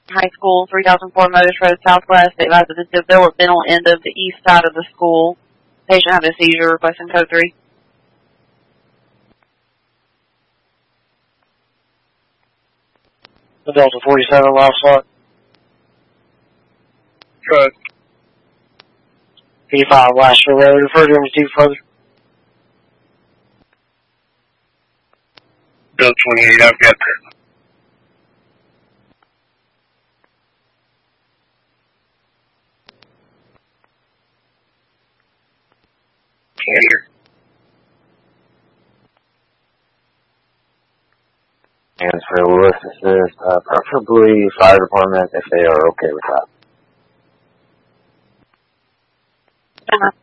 High School, 3004 Motors Road Southwest. They advise of the developmental end of the east side of the school. Patient had a seizure, requesting code 3. The Delta 47 last slot. Good. 85 Lasher Road. Refer to him further. Bill 28, I've got that. Can't hear. And for Lewis, assist, preferably fire department if they are okay with that.